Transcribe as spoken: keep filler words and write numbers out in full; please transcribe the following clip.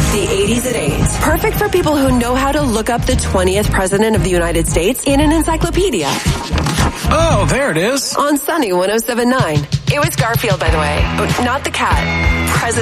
The eighties at eight. Perfect for people who know how to look up the twentieth president of the United States in an encyclopedia. Oh, there it is. On Sunny one oh seven point nine. It was Garfield, by the way, but not the cat. President